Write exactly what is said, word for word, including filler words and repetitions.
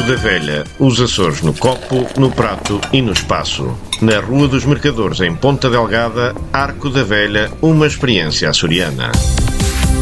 da Velha, os Açores no copo, no prato e no espaço. Na Rua dos Mercadores, em Ponta Delgada, Arco da Velha, uma experiência açoriana.